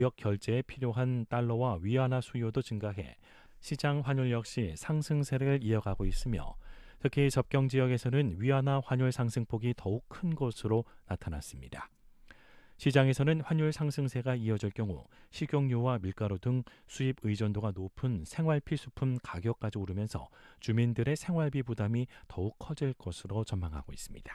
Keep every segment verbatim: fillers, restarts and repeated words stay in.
무역 결제에 필요한 달러와 위안화 수요도 증가해 시장 환율 역시 상승세를 이어가고 있으며 특히 접경 지역에서는 위안화 환율 상승폭이 더욱 큰 것으로 나타났습니다. 시장에서는 환율 상승세가 이어질 경우 식용유와 밀가루 등 수입 의존도가 높은 생활 필수품 가격까지 오르면서 주민들의 생활비 부담이 더욱 커질 것으로 전망하고 있습니다.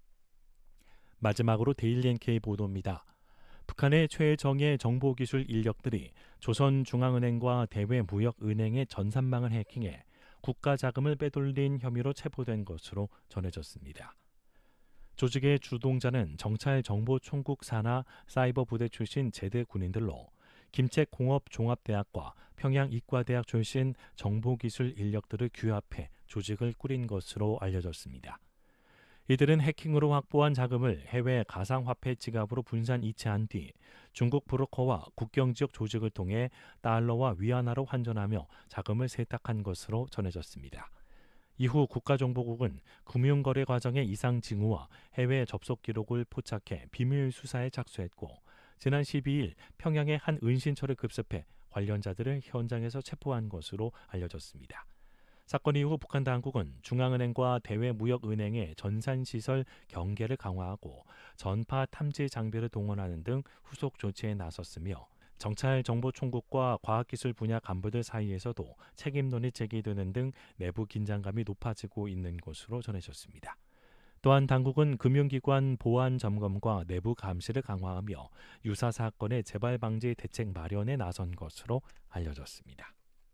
마지막으로 데일리 엔케이 보도입니다. 북한의 최정예 정보기술 인력들이 조선중앙은행과 대외무역은행의 전산망을 해킹해 국가자금을 빼돌린 혐의로 체포된 것으로 전해졌습니다. 조직의 주동자는 정찰정보총국 산하 사이버부대 출신 제대 군인들로 김책공업종합대학과 평양이과대학 출신 정보기술 인력들을 규합해 조직을 꾸린 것으로 알려졌습니다. 이들은 해킹으로 확보한 자금을 해외 가상화폐 지갑으로 분산 이체한 뒤 중국 브로커와 국경지역 조직을 통해 달러와 위안화로 환전하며 자금을 세탁한 것으로 전해졌습니다. 이후 국가정보국은 금융거래 과정의 이상 징후와 해외 접속 기록을 포착해 비밀 수사에 착수했고 지난 십이일 평양의 한 은신처를 급습해 관련자들을 현장에서 체포한 것으로 알려졌습니다. 사건 이후 북한 당국은 중앙은행과 대외무역은행의 전산시설 경계를 강화하고 전파 탐지 장비를 동원하는 등 후속 조치에 나섰으며 정찰정보총국과 과학기술 분야 간부들 사이에서도 책임론이 제기되는 등 내부 긴장감이 높아지고 있는 것으로 전해졌습니다. 또한 당국은 금융기관 보안 점검과 내부 감시를 강화하며 유사 사건의 재발 방지 대책 마련에 나선 것으로 알려졌습니다.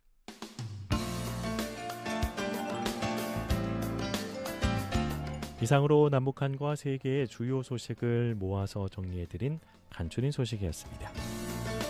이상으로 남북한과 세계의 주요 소식을 모아서 정리해드린 간추린 소식이었습니다.